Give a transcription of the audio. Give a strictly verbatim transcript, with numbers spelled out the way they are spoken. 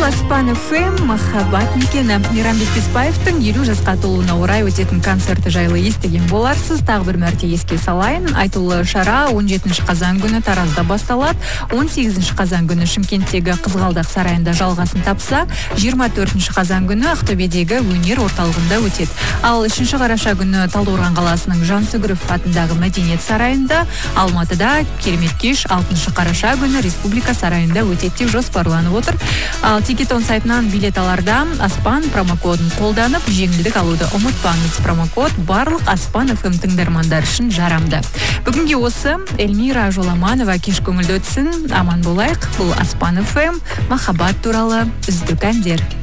Аспан ФМ махаббат мекені. Мейрамбек Беспаевтың елу жасқа толуына орай өтетін концерті жайлы естіген боларсыз. Тағы бір мәрте еске салайын. Айтулы шара он жетінші қазан күні Таразда басталады. он сегізінші қазан күні Шымкенттегі Қызғалдақ сарайында жалғасын тапса, жиырма төртінші қазан күні Ақтөбедегі өнер орталығында өтеді. Ал үшінші қараша күні Талдықорған қаласының Жансүгіров атындағы Мәдениет сарайында, Алматыда керемет кеш алтыншы қараша күні Республика сарайында өтеді деп жоспарланып отыр. Ал Тикетон сайтынан билет аларда Аспан промокодын қолданып, жеңілдік алуды ұмытпаңыз. Промокод барлық Аспан ФМ тыңдармандар үшін жарамды. Бүгінге осы. Эльмира Жоламанова кеш көңілді өтсін. Аман болайық. Бұл Аспан ФМ махаббат туралы үздік әндер.